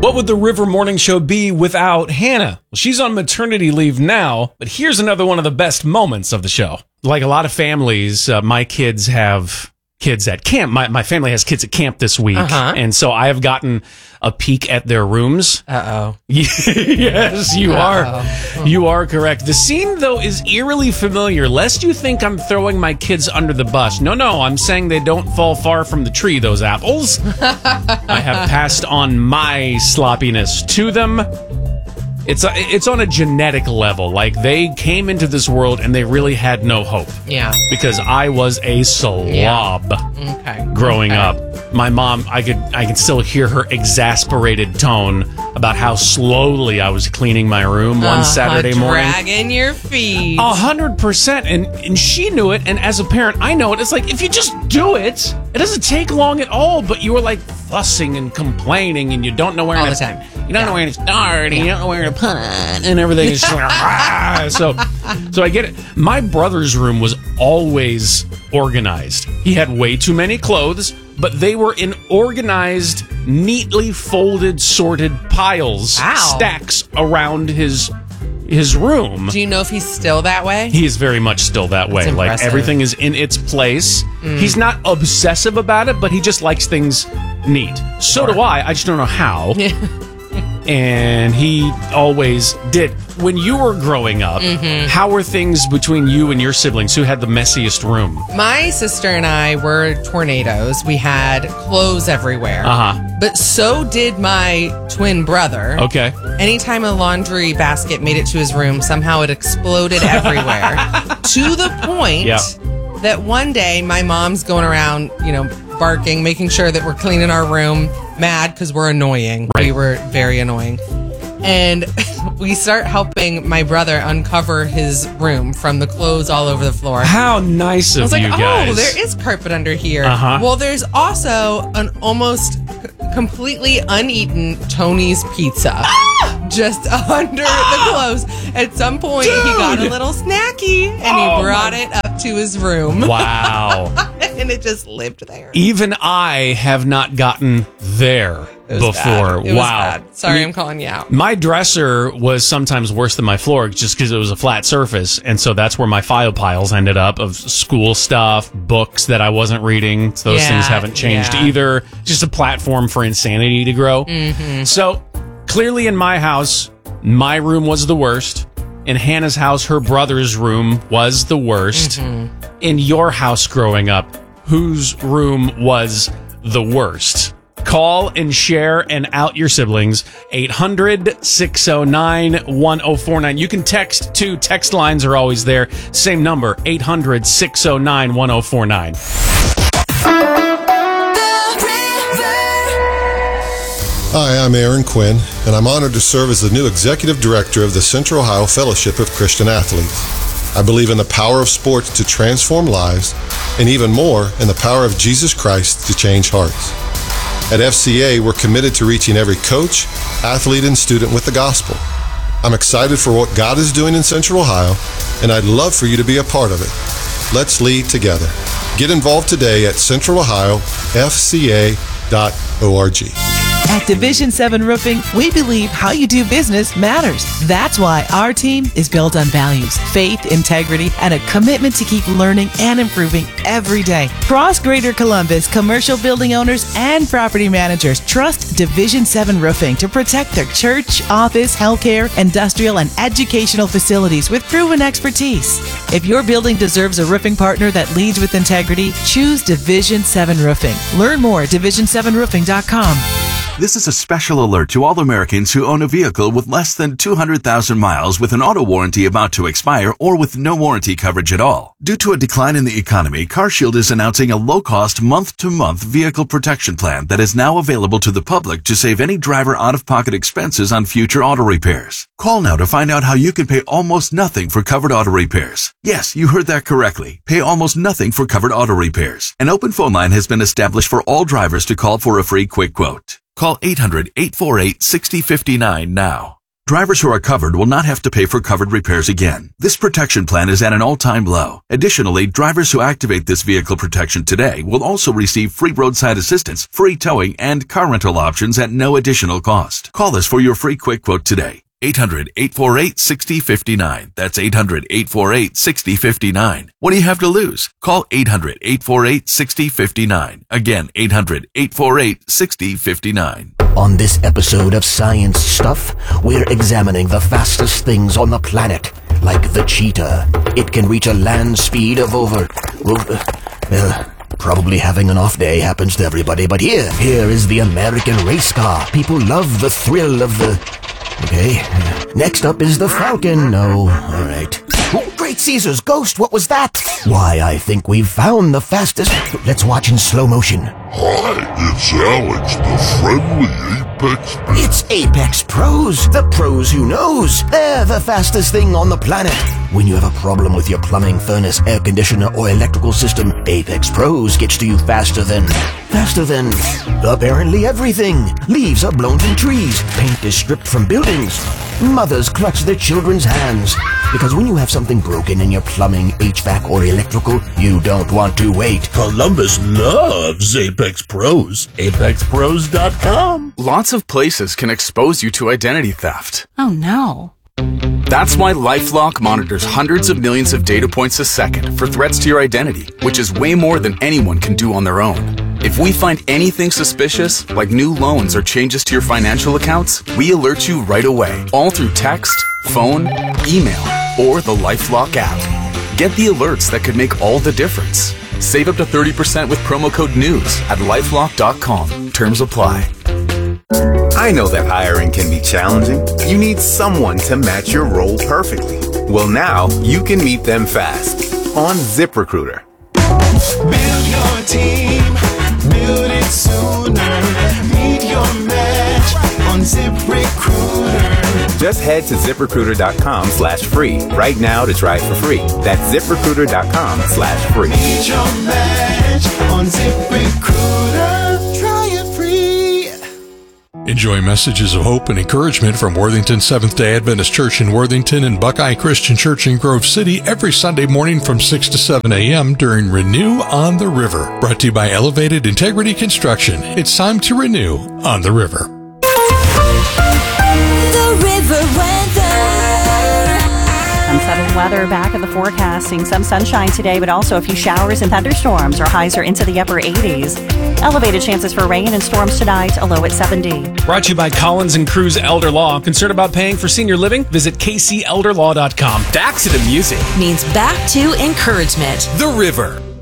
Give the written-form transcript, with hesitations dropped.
What would the River Morning Show be without Hannah? Well, she's on maternity leave now, but here's another one of the best moments of the show. Like a lot of families, my kids have kids at camp. My family has kids at camp this week, and so I have gotten a peek at their rooms. Yes, you are. You are correct. The scene, though, is eerily familiar, lest you think I'm throwing my kids under the bus. No, I'm saying they don't fall far from the tree, those apples. I have passed on my sloppiness to them. It's on a genetic level. Like, they came into this world and they really had no hope. Yeah. Because I was a slob growing up. My mom, I could still hear her exasperated tone about how slowly I was cleaning my room one Saturday morning. Dragging your feet. 100%. And she knew it. And as a parent, I know it. It's like, if you just do it, it doesn't take long at all. But you were like fussing and complaining and you don't know where all the time. You don't know where to start, and you don't know where to put it, and everything is just like, So I get it. My brother's room was always organized. He had way too many clothes, but they were in organized, neatly folded, sorted piles, stacks around his room. Do you know if he's still that way? He is very much still that way. Like, everything is in its place. He's not obsessive about it, but he just likes things neat. So do I just don't know how. And he always did. When you were growing up, how were things between you and your siblings? Who had the messiest room? My sister and I were tornadoes. We had clothes everywhere. But so did my twin brother. Okay. Anytime a laundry basket made it to his room, somehow it exploded everywhere. To the point that one day my mom's going around, barking, making sure that we're cleaning our room, mad because we're annoying. Right. We were very annoying. And we start helping my brother uncover his room from the clothes all over the floor. How nice of you guys. I was like, there is carpet under here. Well, there's also an almost completely uneaten Tony's pizza just under the clothes. At some point, he got a little snacky, and he brought it up to his room. Wow. And it just lived there. Even I have not gotten there before. Bad. It was bad. Sorry, I'm calling you out. My dresser was sometimes worse than my floor just because it was a flat surface. And so that's where my file piles ended up of school stuff, books that I wasn't reading. Those things haven't changed either. Just a platform for insanity to grow. So clearly in my house, my room was the worst. In Hannah's house, her brother's room was the worst. In your house growing up, whose room was the worst? Call and share and out your siblings. 800-609-1049. You can text too. Text lines are always there. Same number, 800-609-1049. Hi, I'm Aaron Quinn, and I'm honored to serve as the new Executive Director of the Central Ohio Fellowship of Christian Athletes. I believe in the power of sports to transform lives, and even more, in the power of Jesus Christ to change hearts. At FCA, we're committed to reaching every coach, athlete, and student with the gospel. I'm excited for what God is doing in Central Ohio, and I'd love for you to be a part of it. Let's lead together. Get involved today at centralohiofca.org. At Division 7 Roofing, we believe how you do business matters. That's why our team is built on values, faith, integrity, and a commitment to keep learning and improving every day. Across Greater Columbus, commercial building owners and property managers trust Division 7 Roofing to protect their church, office, healthcare, industrial, and educational facilities with proven expertise. If your building deserves a roofing partner that leads with integrity, choose Division 7 Roofing. Learn more at division7roofing.com. This is a special alert to all Americans who own a vehicle with less than 200,000 miles with an auto warranty about to expire or with no warranty coverage at all. Due to a decline in the economy, CarShield is announcing a low-cost month-to-month vehicle protection plan that is now available to the public to save any driver out-of-pocket expenses on future auto repairs. Call now to find out how you can pay almost nothing for covered auto repairs. Yes, you heard that correctly. Pay almost nothing for covered auto repairs. An open phone line has been established for all drivers to call for a free quick quote. Call 800-848-6059 now. Drivers who are covered will not have to pay for covered repairs again. This protection plan is at an all-time low. Additionally, drivers who activate this vehicle protection today will also receive free roadside assistance, free towing, and car rental options at no additional cost. Call us for your free quick quote today. 800-848-6059. That's 800-848-6059. What do you have to lose? Call 800-848-6059. Again, 800-848-6059. On this episode of Science Stuff, we're examining the fastest things on the planet, like the cheetah. It can reach a land speed of probably having an off day happens to everybody, but here is the American race car. People love the thrill of the... Okay, next up is the Falcon. No, alright. Oh, great Caesar's ghost, what was that? Why, I think we've found the fastest... Let's watch in slow motion. Hi, it's Alex, the friendly Apex... It's Apex Pros, the pros who knows. They're the fastest thing on the planet. When you have a problem with your plumbing, furnace, air conditioner, or electrical system, Apex Pros gets to you faster than apparently everything. Leaves are blown from trees. Paint is stripped from buildings. Mothers clutch their children's hands. Because when you have something broken in your plumbing, HVAC, or electrical, you don't want to wait. Columbus loves Apex Pros. ApexPros.com. Lots of places can expose you to identity theft. Oh no. That's why LifeLock monitors hundreds of millions of data points a second for threats to your identity, which is way more than anyone can do on their own. If we find anything suspicious, like new loans or changes to your financial accounts, we alert you right away, all through text, phone, email, or the LifeLock app. Get the alerts that could make all the difference. Save up to 30% with promo code NEWS at LifeLock.com. Terms apply. I know that hiring can be challenging. You need someone to match your role perfectly. Well, now you can meet them fast on ZipRecruiter. Build your team, build it sooner. Meet your match on ZipRecruiter. Just head to ZipRecruiter.com/free right now to try it for free. That's ZipRecruiter.com/free. Meet your match on ZipRecruiter. Try it free. Enjoy messages of hope and encouragement from Worthington Seventh-day Adventist Church in Worthington and Buckeye Christian Church in Grove City every Sunday morning from 6 to 7 a.m. during Renew on the River. Brought to you by Elevated Integrity Construction. It's time to renew on the river. The River Weather. Unsettled weather back in the forecasting. Some sunshine today, but also a few showers and thunderstorms. Our highs are into the upper 80s. Elevated chances for rain and storms tonight, a low at 70. Brought to you by Collins and Cruz Elder Law. Concerned about paying for senior living? Visit kcelderlaw.com. Back to the music Means back to encouragement. The River.